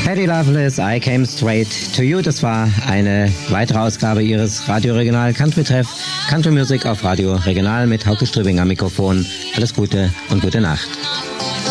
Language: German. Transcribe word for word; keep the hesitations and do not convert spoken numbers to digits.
Patty Loveless, I Came Straight to You. Das war eine weitere Ausgabe Ihres Radio Regional Country Treff. Country Music auf Radio Regional mit Hauke Strübing am Mikrofon. Alles Gute und gute Nacht.